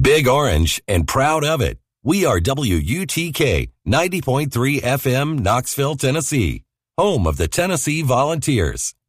Big Orange and proud of it. We are WUTK 90.3 FM, Knoxville, Tennessee, home of the Tennessee Volunteers.